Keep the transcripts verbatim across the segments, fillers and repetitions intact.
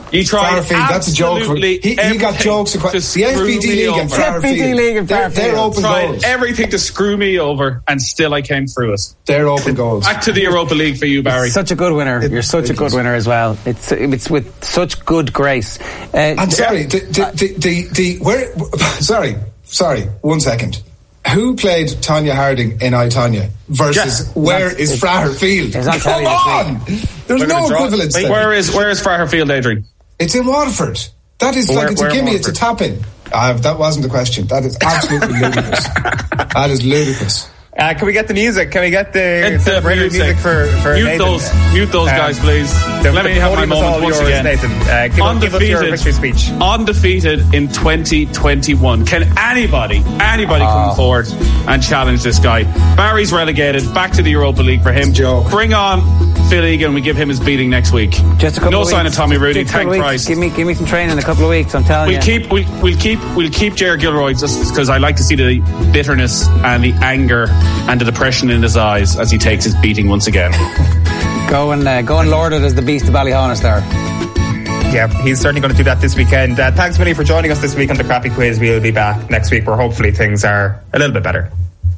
You tried Farfield, that's a joke. For, he, he got jokes across the F P D League and Farfield. They're, they're open tried goals. Everything to screw me over, and still I came through it. They're open goals. Back to the Europa League for you, Barry. Such a good winner. You're such a good winner as well. It's it's with such good grace. Uh, I'm sorry. The the the, the, the where? Sorry, sorry. One second. Who played Tonya Harding in I, Tonya versus yeah, where is Fraher Field? Come on! There's no equivalence there. Where is where is Fraher Field, Adrian? It's in Waterford. That is where, like it's a gimme, it's a tap in. Uh, that wasn't the question. That is absolutely ludicrous. That is ludicrous. Uh, can we get the music? Can we get the, get the music. music for, for mute Nathan? Those, mute those um, guys, please. The, Let the me have my moment once yours, again. Nathan. Uh, give, undefeated, give us your victory speech. Undefeated in twenty twenty-one. Can anybody, anybody oh. come forward and challenge this guy? Barry's relegated. Back to the Europa League for him. Bring on Phil Egan. We give him his beating next week. Just a couple no of sign weeks. of Tommy Rudy. Just Thank Christ. Give me, give me some training in a couple of weeks. I'm telling we'll you. Keep, we'll, we'll keep, we'll keep Ger Gilroy just because I like to see the bitterness and the anger and the depression in his eyes as he takes his beating once again. Go and uh, go and lord it as the beast of Ballyhonus there. Yeah, he's certainly going to do that this weekend. Uh, thanks, Willie, for joining us this week on the Crappy Quiz. We'll be back next week where hopefully things are a little bit better.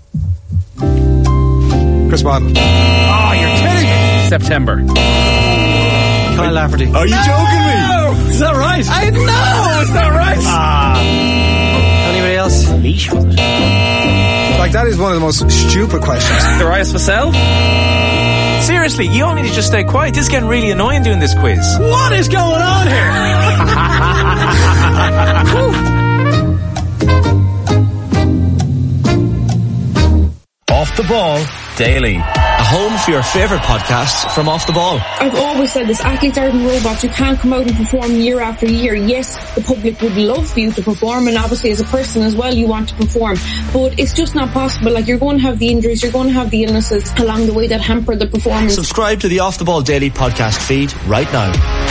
Chris Waddle. Oh, you're kidding me. September. Kyle Lafferty. Are you joking me? Is that right? I know, it's not right. Ah. Anybody else? Leash, was it? Like, that is one of the most stupid questions. Darius Vassell? Seriously, you all need to just stay quiet. This is getting really annoying doing this quiz. What is going on here? Off the Ball Daily. A home for your favourite podcasts from Off the Ball. I've always said this, athletes aren't robots. You can't come out and perform year after year. Yes, the public would love for you to perform, and obviously as a person as well you want to perform, but it's just not possible. Like, you're going to have the injuries, you're going to have the illnesses along the way that hamper the performance. Subscribe to the Off the Ball Daily podcast feed right now.